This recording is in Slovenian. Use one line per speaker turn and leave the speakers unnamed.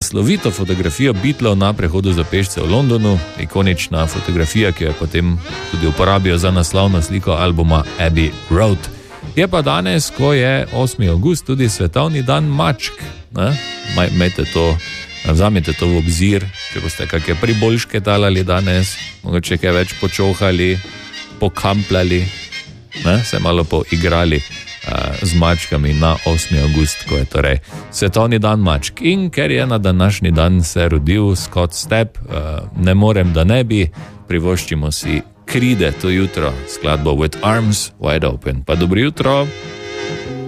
slovito fotografijo Beatlov na prehodu za pešce v Londonu, ikonična fotografija, ki jo potem tudi uporabijo za naslovno sliko albuma Abbey Road. Je pa danes, ko je 8. avgust, tudi svetovni dan mačk. Vzamite to v obzir, če boste kakšne priboljške talali danes, mogoče kaj več počohali, pokamplali, se malo poigrali z mačkami na 8. avgust, ko je torej svetovni dan mačk. In ker je na današnji dan se rodil Scott Stapp, ne morem, da ne bi, privoščimo si Creede to jutro, skladbo With Arms Wide Open. Pa dobro jutro!